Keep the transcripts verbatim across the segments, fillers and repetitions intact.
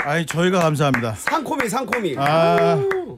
아니 저희가 감사합니다. 상코미 상코미. 아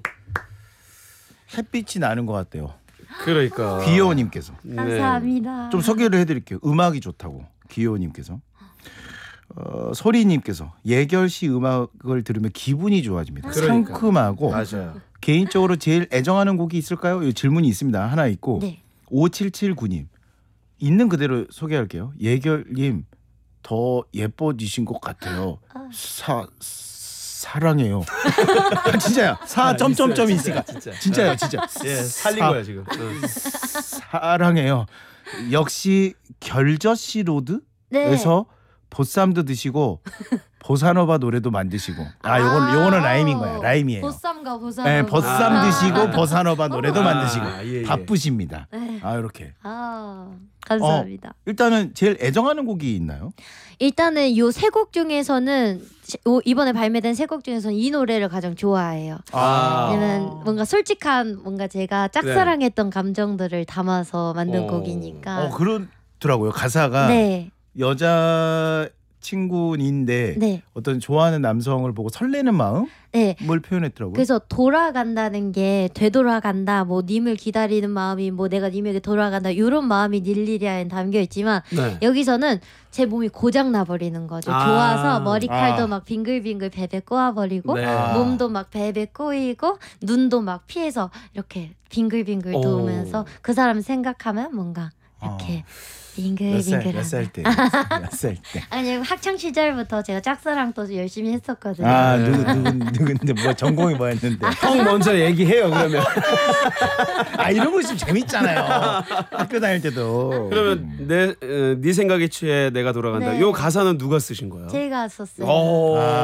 햇빛이 나는 것 같대요. 그러니까 귀여우님께서 감사합니다. 좀 소개를 해드릴게요. 음악이 좋다고 귀여우님께서. 어, 소리님께서 예결 씨 음악을 들으면 기분이 좋아집니다. 그러니까. 상큼하고 맞아요. 개인적으로 제일 애정하는 곡이 있을까요? 이 질문이 있습니다. 하나 있고 네. 오칠칠구님 있는 그대로 소개할게요. 예결님 더 예뻐지신 것 같아요. 사 사랑해요. 아, 진짜야. 사 점점점 있으니까 진짜. 진짜요, 진짜. 예, 살린 사- 거야 지금. 응. 사랑해요. 역시 결저씨 로드에서 네. 보쌈도 드시고 보사노바 노래도 만드시고 아 요건 요거는 라임인 거야. 라임이에요. 보쌈과 보사노바. 네, 보쌈 아. 드시고 보사노바 노래도 아, 만드시고 예, 예. 바쁘십니다. 네. 아 이렇게. 아, 감사합니다. 일단은 제일 애정하는 곡이 있나요? 일단은 요 세 곡 중에서는 시- 오- 이번에 발매된 세 곡 중에서는 이 노래를 가장 좋아해요. 아. 왜냐면 뭔가 솔직한 뭔가 제가 짝사랑했던 감정들을 담아서 만든 어. 곡이니까. 어 그렇더라고요. 가사가 네, 여자 친구인데 네, 어떤 좋아하는 남성을 보고 설레는 마음을 네. 표현했더라고요. 그래서 돌아간다는 게 되돌아간다, 뭐 님을 기다리는 마음이 뭐 내가 님에게 돌아간다 이런 마음이 닐리리아에 담겨 있지만 네. 여기서는 제 몸이 고장 나버리는 거죠. 아. 좋아서 머리칼도 아. 막 빙글빙글 베베 꼬아버리고 네. 아. 몸도 막 베베 꼬이고 눈도 막 피해서 이렇게 빙글빙글 오. 도우면서 그 사람 생각하면 뭔가 이렇게 빙글빙글. 몇살 때? 몇 살 때? 아니 학창 시절부터 제가 짝사랑 또 열심히 했었거든요. 아 네. 누구 누구 누구인데 뭐 전공이 뭐였는데? 형 먼저 얘기해요 그러면. 아 이런 거 있으면 재밌잖아요. 학교 다닐 때도. 그러면 내 어, 네 생각에 취해 내가 돌아간다. 네. 요 가사는 누가 쓰신 거예요? 제가 썼어요. 오. 아.